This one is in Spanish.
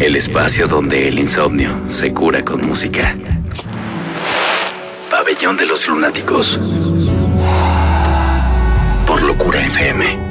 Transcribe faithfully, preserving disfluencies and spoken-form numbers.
El espacio donde el insomnio se cura con música. Pabellón de los Lunáticos. Por Locura F M.